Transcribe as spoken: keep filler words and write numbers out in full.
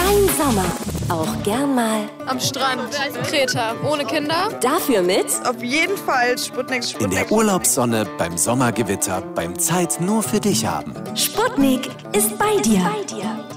Dein Sommer. Auch gern mal am Strand. Kreta. Ohne Kinder. Dafür mit auf jeden Fall Sputnik, Sputnik. In der Urlaubssonne, beim Sommergewitter, beim Zeit nur für dich haben. Sputnik ist bei dir.